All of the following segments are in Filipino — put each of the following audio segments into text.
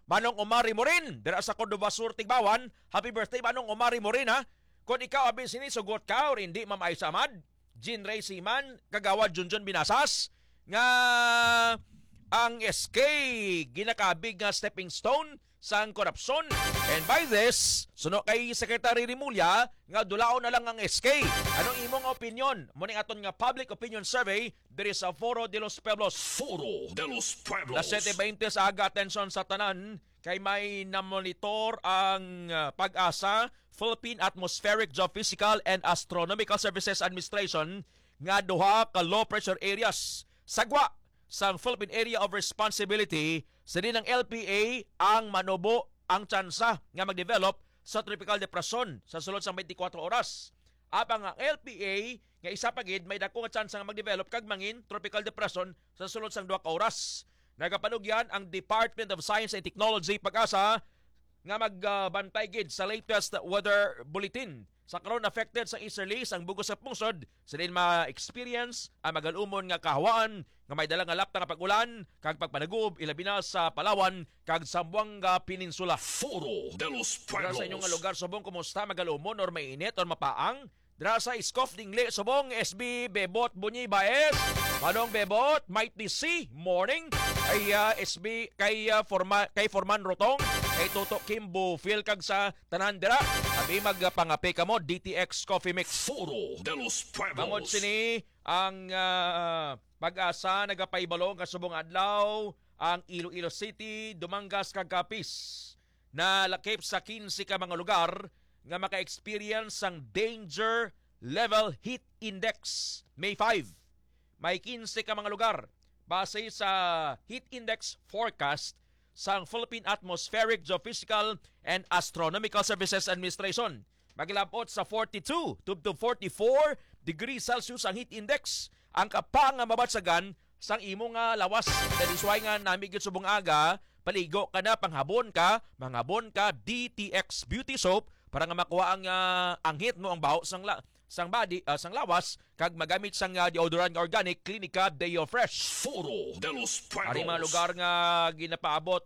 Manong Omari Morin, dira sa Cordova Sur, Tigbawan. Happy birthday, Manong Omari Morin, ha? Kung ikaw abin sinisugot ka or hindi, Ma'am Aisa Ahmad, Jean Ray Siman, Kagawad Junjun Binasas, nga ang SK ginakabig nga stepping stone sang korupsyon. And by this, suno kay Secretary Rimulya nga dulaon na lang ang SK. Anong imong opinion? Muning aton nga public opinion survey diri sa Foro de los Pueblos. Foro de los Pueblos. Las 7:20 sa aga, atensyon sa tanan kay may namonitor ang Pag-asa, Philippine Atmospheric, Geophysical and Astronomical Services Administration nga duha ka low pressure areas sagwa sa Philippine Area of Responsibility sa din ng LPA ang manubo ang tsansa nga mag-develop sa tropical depression sa sulod sa 24 oras. Apang ang LPA nga isa pagid may dako nga tsansa nga mag-develop kag mangin tropical depression sa sulod sang 2 ka oras. Nagapanugyan ang Department of Science and Technology Pag-asa nga magbantay gid sa latest weather bulletin. Sa karon affected sa easterly sang bugos sa pungsod, sa din ma-experience ang magalumon nga kahawaan nga may dalang nga lapta nga pag-ulan kag pagpanagob ilabi na sa Palawan kag Zamboanga Peninsula. Foro de los Dira Pueblos. sa inyong nga lugar subong kumusta, magalumon or mainit or mapaang? Dira sa Iskof Dingle subong SB Bebot Bunyi Baez. Manong Bebot, might DC morning kay SB kay Forman Rotong kay Toto Kimbo feel kag sa tanan dira. Abi magpangapi ka mo DTX Coffee Mix. Foro de los Pueblos. Bangod sini ang Pag-asa nagapaybalong kasubong adlaw ang Iloilo City, Dumangas kag Capiz na lakip sa 15 ka mga lugar nga maka-experience ang Danger Level Heat Index May 5. May 15 ka mga lugar base sa Heat Index forecast sa Philippine Atmospheric, Geophysical and Astronomical Services Administration. Maglabot sa 42 to 44 degrees Celsius ang heat index. Ang kapang nga mabatsagan sang imo nga lawas. That is why nga namigit subong aga, paligo ka na, manghabon ka, DTX Beauty Soap para nga makuha ang heat mo, ang baho sang lawas, kag magamit sang deodorant nga organic, Clinica Deo Fresh. Foro de los Pueblos. Ari mga lugar nga ginapaabot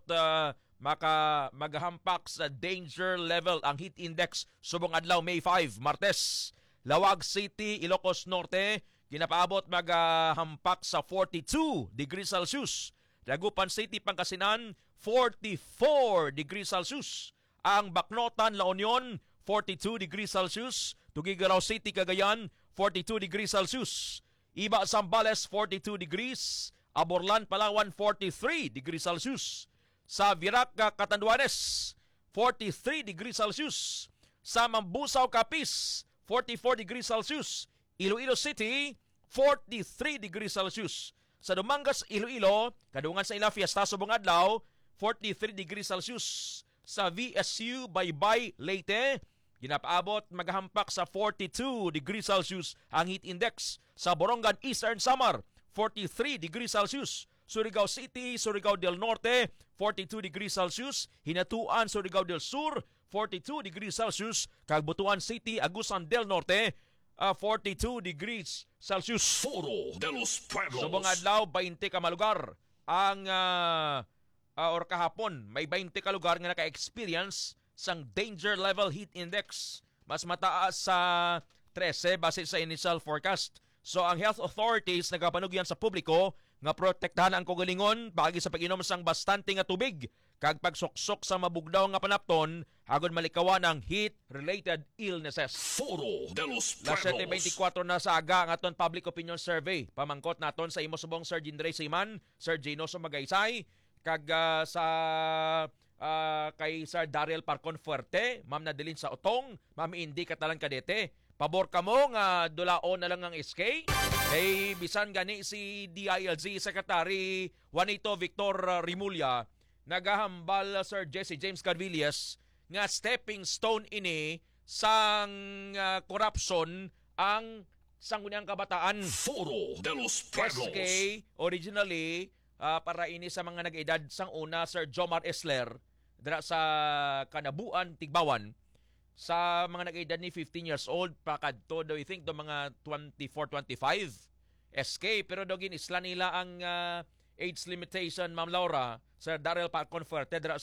maghampak sa danger level ang heat index subong adlaw May 5, Martes. Lawag City, Ilocos Norte, ginapaabot maghampak sa 42 degrees Celsius. Dagupan City, Pangasinan, 44 degrees Celsius. Ang Bacnotan, La Union, 42 degrees Celsius. Tuguegarao City, Cagayan, 42 degrees Celsius. Iba, Zambales, 42 degrees. Aborlan, Palawan, 43 degrees Celsius. Sa Virac, Catanduanes, 43 degrees Celsius. Sa Mambusaw, Capiz, 44 degrees Celsius. Iloilo City, 43 degrees Celsius. Sa Dumangas, Iloilo, kadungan sa ila fiesta subong adlaw, 43 degrees Celsius. Sa VSU, Baybay, Leyte, ginapaabot maghampak sa 42 degrees Celsius ang heat index. Sa Borongan, Eastern Samar, 43 degrees Celsius. Surigao City, Surigao del Norte, 42 degrees Celsius. Hinatuan, Surigao del Sur, 42 degrees Celsius. Kagbutuan City, Agusan del Norte, 42 degrees Celsius. Foro de los Pueblos. Subong adlaw, 20 ka malugar. Ang or kahapon, may 20 ka lugar nga naka-experience sang danger level heat index. Mas mataas sa 13 base sa initial forecast. So ang health authorities nagapanugyan sa publiko nga protektahan ang kaugalingon bagi sa pag-inom sang bastante nga tubig kag pagsuksok sa mabugnaw nga panapton hagod malikawan ang heat-related illnesses. Foro de los Las Pueblos. 7:24 na sa aga ang aton public opinion survey. Pamangkot naton sa imo subong Sir Jindre Siman, Sir Ginoso Magaysay, kag kay Sir Daryl Parcon Fuerte, Ma'am Nadilin sa Otong, Ma'am Indi Katalan Kadete. Pabor ka mo nga dulaon na lang ang SK? Kay bisan gani si DILG Secretary Juanito Victor Rimulya, nagahambal Sir Jesse James Carvillas nga stepping stone ini sang corruption ang sangguniang kabataan. Foro de los Pueblos. SK originally para ini sa mga nag-edad sang una Sir Jomar Esler dira sa Kanabuan, Tigbawan. Sa mga nag-edad ni 15 years old, pakadto do I think do mga 24, 25 SK, pero dogin isla nila ang age limitation, Ma'am Laura, Sir Daryl Parcon Fuerte, dira